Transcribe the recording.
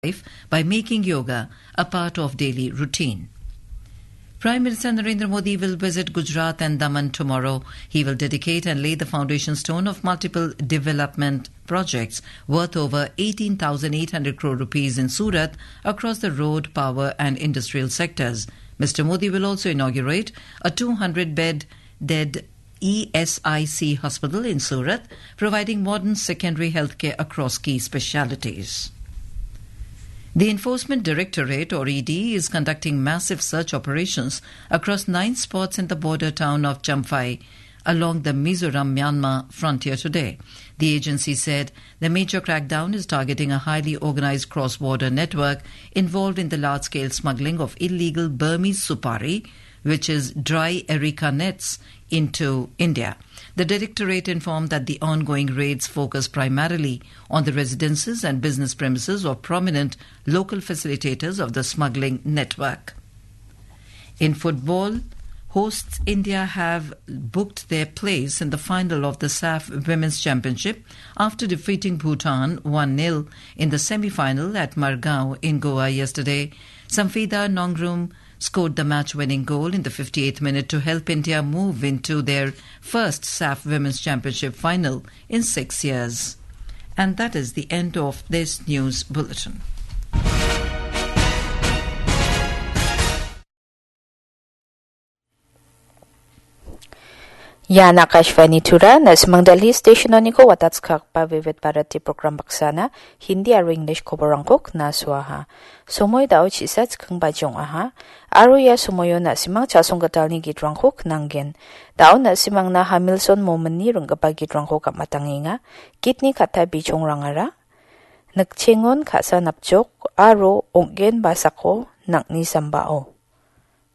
by making yoga a part of daily routine. Prime Minister Narendra Modi will visit Gujarat and Daman tomorrow. He will dedicate and lay the foundation stone of multiple development projects worth over 18,800 crore rupees in Surat across the road, power and industrial sectors. Mr. Modi will also inaugurate a 200-bed ESIC hospital in Surat, providing modern secondary healthcare across key specialities. The Enforcement Directorate, or ED, is conducting massive search operations across 9 spots in the border town of Champhai along the Mizoram-Myanmar frontier today. The agency said the major crackdown is targeting a highly organized cross-border network involved in the large-scale smuggling of illegal Burmese supari, which is dry erica nets, into India. The Directorate informed that the ongoing raids focus primarily on the residences and business premises of prominent local facilitators of the smuggling network. In football, hosts India have booked their place in the final of the SAF Women's Championship after defeating Bhutan 1-0 in the semi-final at Margao in Goa yesterday. Samfida Nongrum scored the match-winning goal in the 58th minute to help India move into their first SAF Women's Championship final in 6 years. And that is the end of this news bulletin. Yan Akashvani Tura na Simangdalhi Station Niko Watatskak pa Vivid Bharati program baksana Hindi aro English koborangkok na suaha. Somoy dao chisat kang bajong aha. Aro ya somoyo na simang chasong gatal ni gitrangkok nanggen. Dao na simang na Hamilton momeni rung kapag gitrangkok matanginga. Kitni kata bijong rangara. Nagchengon kasa napjok aro onggen basako nakni sambao.